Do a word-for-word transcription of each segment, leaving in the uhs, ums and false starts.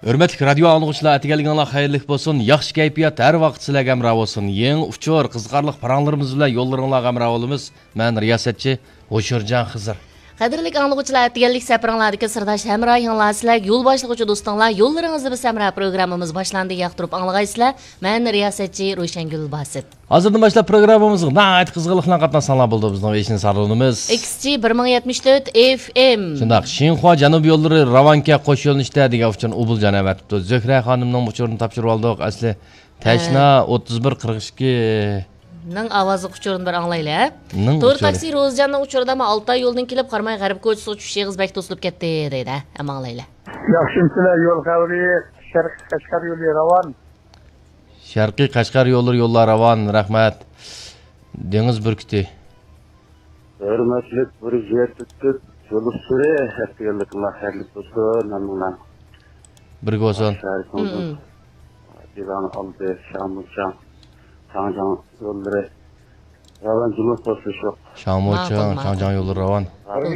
Hürmetli radyo anlıqçılar, etigeliginglar xayrli bo'lsin. Yaxshi kayfiyat har vaqt sizlarga hamroh bo'lsin. Yangi uchur, qiziqarli paranlarimiz bilan yo'llaringlarga hamroh bo'lamiz. Men riyosatchi O'shirjon Xizr. Qadrli anlıqçılar, etigelik saparinglardagi sirdosh hamrohinglar sizlar, yo'l boshlovchi do'stinglar, yo'llaringizni biz hamroh programmamiz boshlandi. Yoqtirib anglaysizlar. Men riyosatchi Ro'shangul Basit. Hozirdan boshlab programmamizga nəhayət qizg'inlik bilan qatnashsanglar bo'ldi bizning beshinchi salonimiz. X G bir ming yetmish to'rt F M. Shundaq, Xinhua Janubiy yo'llari Ravanka qo'sh yo'nalishda degan uchun Ubuljon avatibdi. Zuhra xonimning uchurini topshirib oldik. Asli Tashna o'ttiz bir qirq ikki Ning ovozi uchurini bir anglaylar. To'rt taksi Ro'zjanning uchurida men Altay yo'ldan kelib qarmay g'arb ko'chasi uchish Yig'izbek to'silib ketdi deydi. Ham anglaylar. Yaxshimsilar, yo'l xavri Sharq Qashqar yo'li ravon. Sharqiy Qashqar yo'llari yo'llar ravon. Rahmat. Dengiz burkiti. Hurmatli bir yertib yo'l usturi haqiqatlar xayrli bo'lsin. Namuna. Birga bo'lsin. Divan oldi Shamulchan. Changjan yo'llari ravon juma to'sish yo'q. Shamulchan, Changjan yo'llari ravon.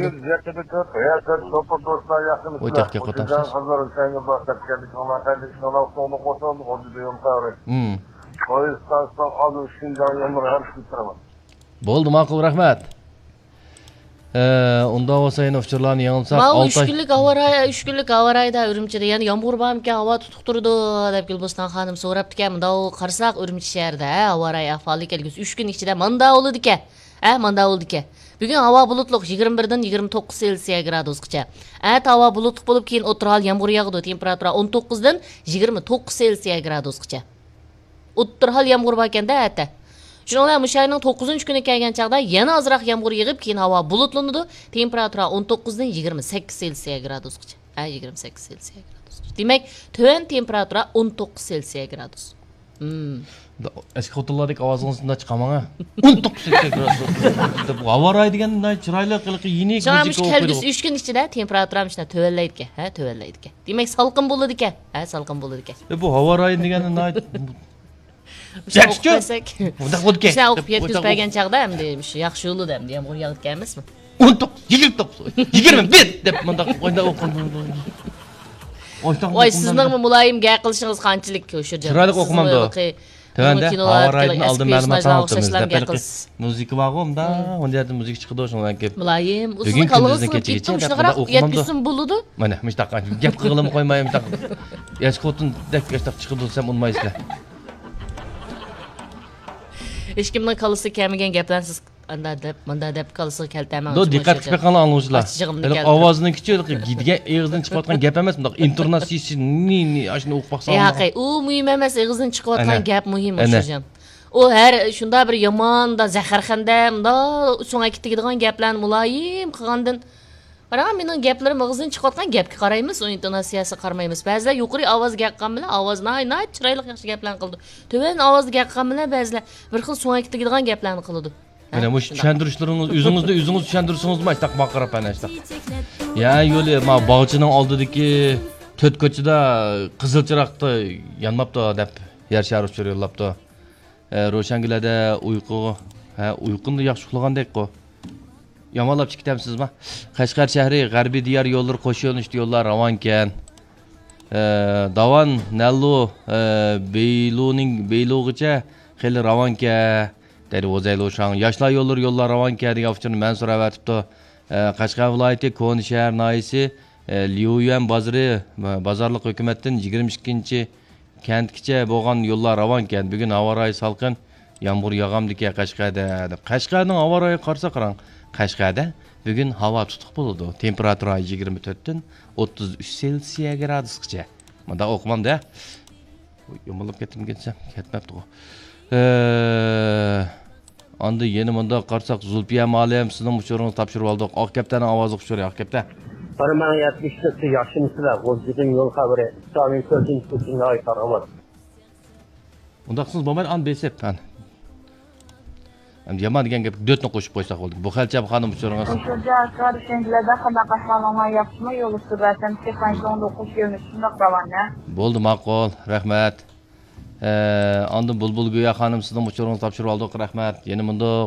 Oy takka qo'tasiz. Hmm. Bo'ldi, ma'qul, rahmat. Ee, unda olsa yine uçurlarını yanılsak altı ay... üç günlük havaray, üç günlük havarayda Ürümçide, yani yağmur bağımken hava tutuq turdu, dep Gülbostan hanım so'rab diken, mında o qarsak Ürümçi şehirde, havaray ahfalı kelgüs, üç gün içinde manda oldu dike, eh, manda oldu dike. Bugün hava bulutluq yigirma birdan yigirma to'qqiz Selsiya gradusgacha. At hava bulutluq bo'lib keyin o'tiral yağmur yağdı, temperatura o'n to'qqizdan yigirma to'qqiz Selsiya gradusgacha. O'tiral yağmur bo'lganda atda. Shuningdek, mushayning to'qqizinchi kuni kelgan chaqda yana ozroq yağmur yig'ib, keyin havo bulutlanadi. Temperatura o'n to'qqizdan yigirma sakkiz Selsiya gradusgacha. Ha, yigirma sakkiz Selsiya gradusgacha. Demak, to'van temperatura o'n to'qqiz Selsiya gradus. Hmm. Eski xotinlardek ovozingizdan chiqaman ha. o'n to'qqiz Selsiya gradus. Bu havaray degan chiroyli qiliqi yenik muzik o'qiydi. Kelgis uch kun ichida temperatura mishna to'vallaydi ekan, ha, to'vallaydi ekan. Demak, salqin bo'ladi ekan. Ha, salqin bo'ladi ekan. Bu havaray degani Yaxshi o'qisak. Bunda o'tgan. Sen o'qib yetkazmagan chaqda ham demiş, yaxshi yo'lida ham yağmur yağayotgan emasmi? o'n to'qqiz, yigirma to'qqiz, yigirma bir deb bunda qo'yda o'qindi. Voy, sizning muloyim gap qilishingiz qanchalik O'shirjon? Chiroyli o'qimamdi. Tövəndə havaraydan aldığım məlumatdan aldığımız dəpəlik müzik var onda, onda yerdə müzik çıxdı ondan ki. Mulayim, uzun qalğısın getdim, şunaqaraq yetkizsin buludu. Mana, müştaq, gap qığılımı qoymayım, müştaq. Yaş xotun dək yaştaq çıxdı desəm olmaysızlar. Hech kimning qalısı kelmagan gaplarni siz anda deb, munda deb qalısı keltaman. Do diqqat qilib qana anglashlar. Ovozining kichik gidigan egizdan chiqayotgan gap emas, bundaq intonasiyasi ni ni ashuni o'qib baqsam. Yo'q, u muhim emas, egizdan chiqayotgan gap muhim O'shirjon. O har shunda bir yomon da zaharxanda, bunda so'nga ketadigan gaplarni muloyim qilgandan Qarang, mening gaplarim og'izdan chiqayotgan gapga qaraymiz, u intonasiyasi qaramaymiz. Ba'zilar yuqori ovoz gapqan bilan ovoz nay nay chiroyli yaxshi gaplarni qildi. To'van ovoz gapqan bilan ba'zilar bir xil so'nga ketadigan gaplarni qildi. Mana bu tushuntirishlaringiz o'zingizni o'zingiz tushuntirsingizmi? Ishtaq baqirib ana ishtaq. Ya yo'li, ma bog'chining oldidagi to'rt ko'chada qizil chiroqda yonmabdi deb yer sharif yo'llabdi. Ro'shangilada uyqu, ha, uyquni yaxshi uxlagandek-ku. Yamalab chiqtamsizmi? Qashqar shahri g'arbiy diyor yo'llari qo'sh yo'nalishli yo'llar ravonkan. Davan, Nallu, Beyluning Beylug'icha xeli ravonka. Dedi o'zaylo'shan. Yoshlar yo'llari yo'llar ravonka degan uchun men so'rab o'tibdi. Qashqar viloyati Ko'ni shahar noisi Liyuyan bozori bozorlik hukumatdan yigirma ikkinchi kentgacha bo'lgan yo'llar ravonkan. Bugun havoray salqin, yomg'ir yog'amdiki Qashqarda. Qashqarning havorayi qarsa qarang. Qashqarda bugun havo tutuq bo'ladi. Temperatura yigirma to'rtdan o'ttiz uch Selsiya gradusgacha. Bunda o'qimamda. Yomilib ketdim ketsam, ketmabdi-ku. Anda yeni bunda qarsak Zulfiya Maliyam sizning uchuringizni topshirib oldik. Oq kaptaning ovozi ushuri, oq kaptan. bir ming yetmish to'rt yaxshimisilar, o'zingizning yo'l xabari. Istomin to'rtinchi kursini oy taramat. Undaqsiz bo'lmaydi, an besep han. Hem yaman degan gap dörtni qo'shib qo'ysak bo'ldi. Bu xalcha xonim uchuringiz. O'shirjon qarashingilarda qanaqa ahvolingiz yaxshimi? Yo'l ustida texnik o'n to'qqiz yo'lni shundoq ravona. Bo'ldi, ma'qul. Rahmat. Ee, Andım Bulbul Güya xanım sizning uchuringizni topshirib oldik. Rahmat. Yeni bunda